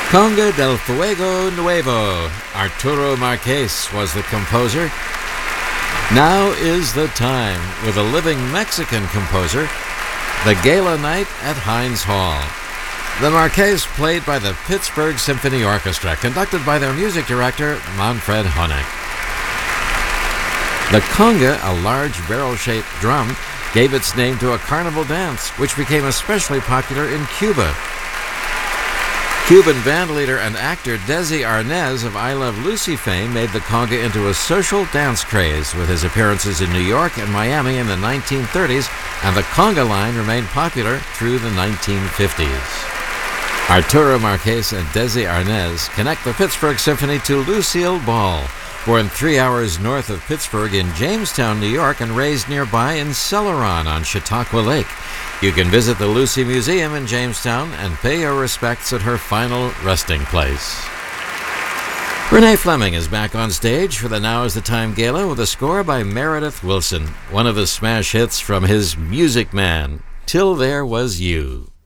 Conga del Fuego Nuevo. Arturo Marquez was the composer. Now is the time, with a living Mexican composer, the Gala Night at Heinz Hall. The Marquez played by the Pittsburgh Symphony Orchestra, conducted by their music director, Manfred Honeck. The conga, a large barrel-shaped drum, gave its name to a carnival dance, which became especially popular in Cuba. Cuban bandleader and actor Desi Arnaz of I Love Lucy fame made the conga into a social dance craze with his appearances in New York and Miami in the 1930s, and the conga line remained popular through the 1950s. Arturo Marquez and Desi Arnaz connect the Pittsburgh Symphony to Lucille Ball, born 3 hours north of Pittsburgh in Jamestown, New York, and raised nearby in Celeron on Chautauqua Lake. You can visit the Lucy Museum in Jamestown and pay your respects at her final resting place. Renee Fleming is back on stage for the Now is the Time Gala with a score by Meredith Willson, one of the smash hits from his Music Man, Till There Was You.